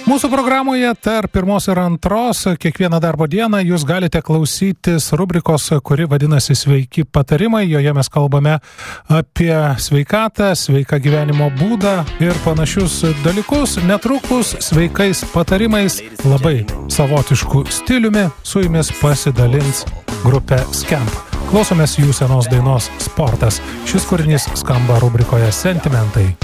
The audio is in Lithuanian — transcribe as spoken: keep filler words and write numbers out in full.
Mūsų programoje tarp pirmos ir antros kiekvieną darbo dieną jūs galite klausytis rubrikos, kuri vadinasi Sveiki patarimai. Joje mes kalbame apie sveikatą, sveiką gyvenimo būdą ir panašius dalykus. Netrukus sveikais patarimais, labai savotišku stiliumi su jumis pasidalins grupė Skemp. Klausomės jų senos dainos Sportas. Šis kūrinys skamba rubrikoje Sentimentai.